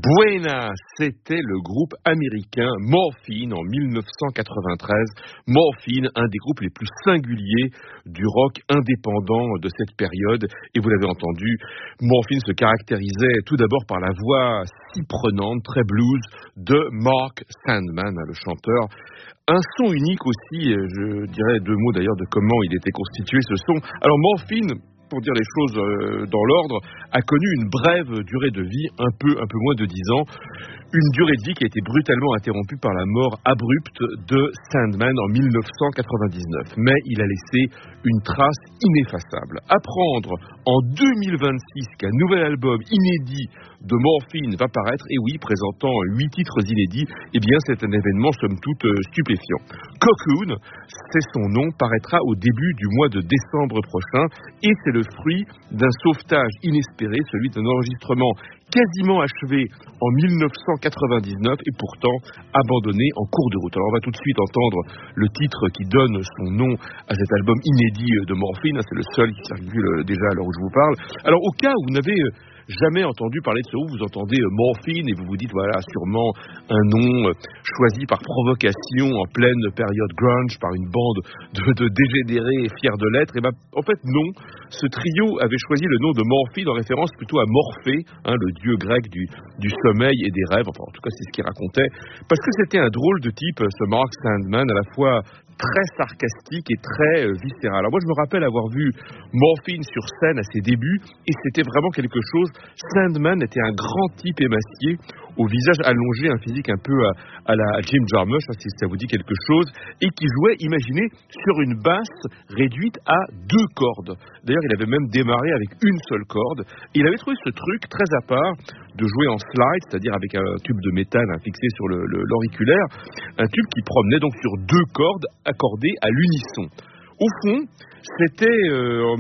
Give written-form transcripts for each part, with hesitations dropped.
Buena, c'était le groupe américain Morphine en 1993. Morphine, un des groupes les plus singuliers du rock indépendant de cette période. Et vous l'avez entendu, Morphine se caractérisait tout d'abord par la voix si prenante, très blues, de Mark Sandman, le chanteur. Un son unique aussi, je dirais deux mots d'ailleurs de comment il était constitué ce son. Alors Morphine, pour dire les choses dans l'ordre, a connu une brève durée de vie, un peu moins de 10 ans. Une durée de vie qui a été brutalement interrompue par la mort abrupte de Sandman en 1999. Mais il a laissé une trace ineffaçable. Apprendre en 2026 qu'un nouvel album inédit de Morphine va paraître, et oui, présentant 8 titres inédits, eh bien c'est un événement somme toute stupéfiant. Cocoon, c'est son nom, paraîtra au début du mois de décembre prochain, et c'est le fruit d'un sauvetage inespéré, celui d'un enregistrement quasiment achevé en 1999 et pourtant abandonné en cours de route. Alors on va tout de suite entendre le titre qui donne son nom à cet album inédit de Morphine, c'est le seul qui circule déjà à l'heure où je vous parle. Alors au cas où vous n'avez jamais entendu parler de ce groupe, vous entendez Morphine et vous vous dites voilà, sûrement un nom choisi par provocation en pleine période grunge par une bande de dégénérés fiers de l'être. Et ben en fait non, ce trio avait choisi le nom de Morphine en référence plutôt à Morphée, le dieu grec du sommeil et des rêves, enfin en tout cas c'est ce qu'il racontait, parce que c'était un drôle de type, ce Mark Sandman, à la fois très sarcastique et très viscéral. Alors moi je me rappelle avoir vu Morphine sur scène à ses débuts et c'était vraiment quelque chose. Sandman était un grand type émacié, au visage allongé, un physique un peu à la Jim Jarmusch, si ça vous dit quelque chose, et qui jouait, imaginez, sur une basse réduite à 2 cordes. D'ailleurs, il avait même démarré avec une seule corde. Et il avait trouvé ce truc très à part de jouer en slide, c'est-à-dire avec un tube de métal fixé sur l'auriculaire, un tube qui promenait donc sur 2 cordes accordées à l'unisson. Au fond, c'était en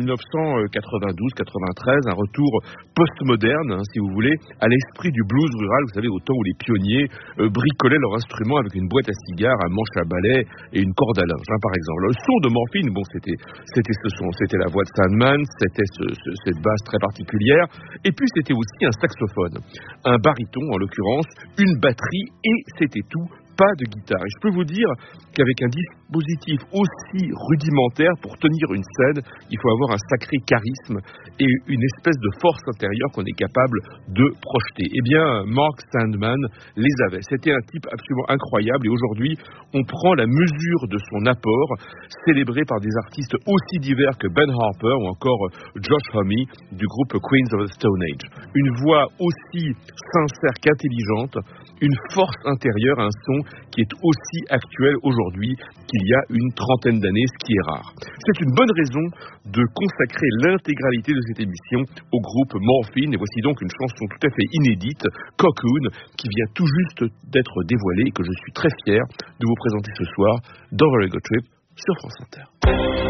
1992-93 un retour postmoderne, si vous voulez, à l'esprit du blues rural, vous savez, au temps où les pionniers bricolaient leur instrument avec une boîte à cigares, un manche à balai et une corde à linge, par exemple. Le son de Morphine, bon, c'était ce son, c'était la voix de Sandman, c'était cette basse très particulière, et puis c'était aussi un saxophone, un baryton en l'occurrence, une batterie, et c'était tout. Pas de guitare. Et je peux vous dire qu'avec un dispositif aussi rudimentaire, pour tenir une scène, il faut avoir un sacré charisme et une espèce de force intérieure qu'on est capable de projeter. Eh bien, Mark Sandman les avait. C'était un type absolument incroyable et aujourd'hui, on prend la mesure de son apport, célébré par des artistes aussi divers que Ben Harper ou encore Josh Homme du groupe Queens of the Stone Age. Une voix aussi sincère qu'intelligente, une force intérieure, un son qui est aussi actuel aujourd'hui qu'il y a une trentaine d'années, ce qui est rare. C'est une bonne raison de consacrer l'intégralité de cette émission au groupe Morphine. Et voici donc une chanson tout à fait inédite, Cocoon, qui vient tout juste d'être dévoilée et que je suis très fier de vous présenter ce soir dans Very Good Trip sur France Inter.